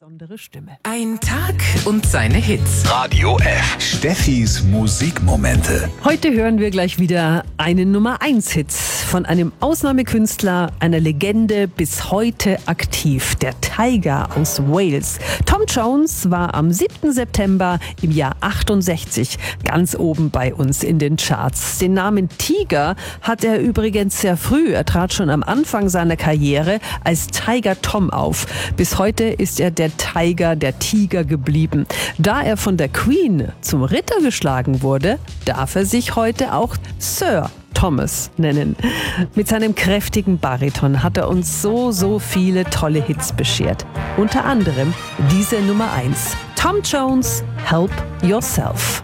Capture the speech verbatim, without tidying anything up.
Besondere Stimme. Ein Tag und seine Hits. Radio F. Steffis Musikmomente. Heute hören wir gleich wieder einen Nummer eins Hit von einem Ausnahmekünstler, einer Legende, bis heute aktiv, der Tiger aus Wales. Tom Jones war am siebten September im Jahr achtundsechzig ganz oben bei uns in den Charts. Den Namen Tiger hat er übrigens sehr früh. Er trat schon am Anfang seiner Karriere als Tiger Tom auf. Bis heute ist er der Tiger, der Tiger geblieben. Da er von der Queen zum Ritter geschlagen wurde, darf er sich heute auch Sir Thomas nennen. Mit seinem kräftigen Bariton hat er uns so, so viele tolle Hits beschert. Unter anderem diese Nummer eins. Tom Jones, Help Yourself.